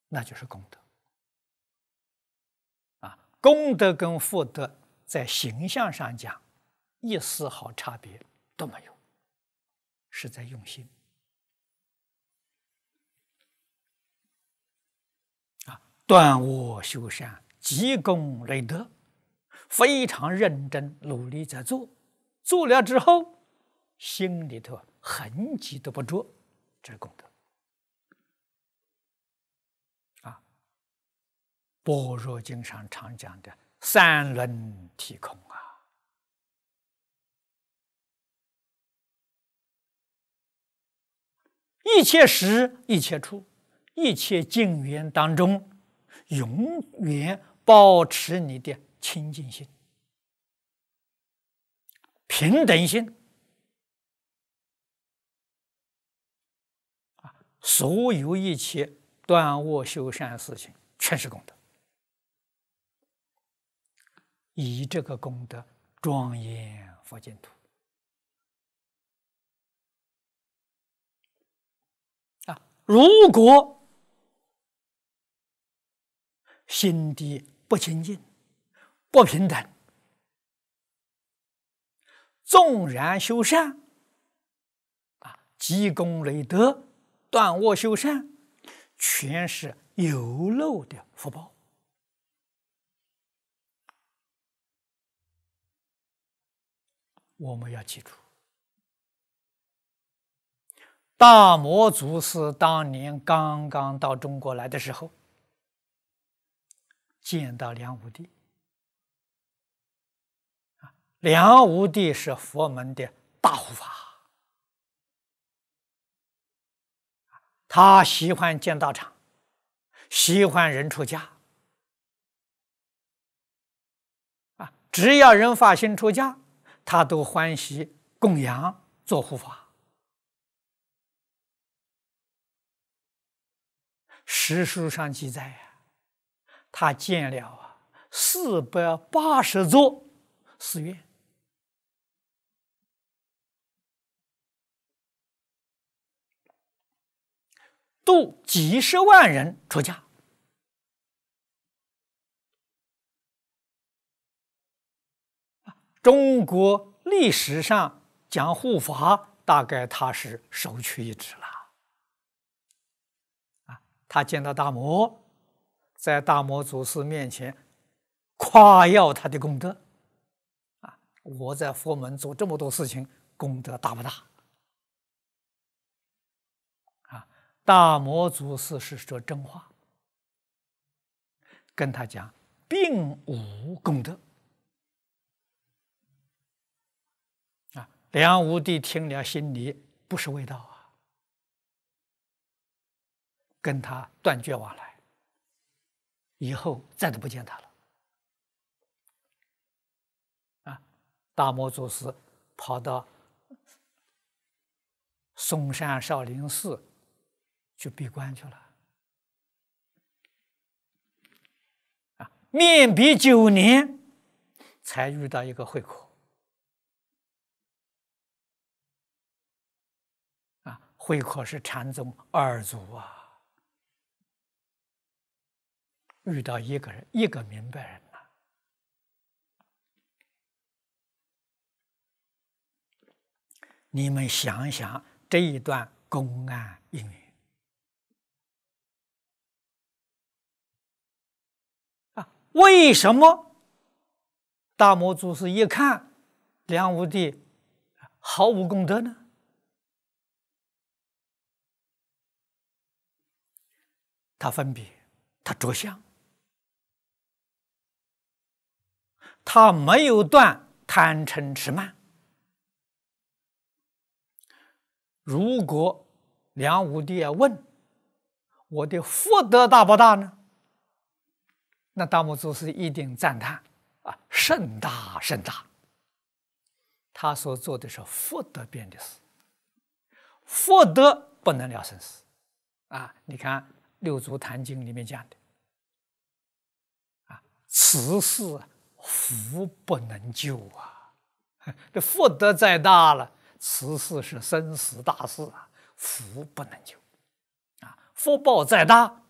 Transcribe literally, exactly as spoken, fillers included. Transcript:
那就是功德。啊，功德跟福德在形象上讲，一丝毫差别都没有，是在用心。啊，断恶修善，积功累德，非常认真努力在做，做了之后，心里头痕迹都不着，这是功德。啊，般若经上常讲的三轮体空啊。一切时，一切处，一切境缘当中，永远保持你的清净心、平等心。啊，所有一切断恶修善的事情，全是功德。以这个功德庄严佛净土。如果心地不清净、不平等，纵然修善，啊，积功累德、断恶修善，全是有漏的福报。我们要记住。大摩祖师当年刚刚到中国来的时候，见到梁武帝。梁武帝是佛门的大护法，他喜欢建道场，喜欢人出家。啊，只要人发心出家，他都欢喜供养做护法。史书上记载呀，他建了啊四百八十座寺院，度几十万人出家。中国历史上讲护法，大概他是首屈一指了。他见到大摩，在大摩祖师面前夸耀他的功德。啊，我在佛门做这么多事情，功德大不大？啊，大摩祖师是说真话，跟他讲，并无功德。啊，梁武帝听了心里不是味道啊。跟他断绝往来，以后再都不见他了。啊，大摩祖师跑到嵩山少林寺去闭关去了。啊，面壁九年，才遇到一个慧可。啊，慧可是禅宗二祖啊。遇到一个人，一个明白人呐、啊。你们想想这一段公案因缘啊，为什么大摩祖师一看梁武帝毫无功德呢？他分别，他着相。他没有断贪嗔痴慢。如果梁武帝要问我的福德大不大呢？那大摩祖师一定赞叹啊，甚大甚大。他所做的是福德变的事，福德不能了生死啊！你看《六祖坛经》里面讲的啊，此事福不能救啊！这福德再大了，此事是生死大事啊，福不能救啊！福报再大，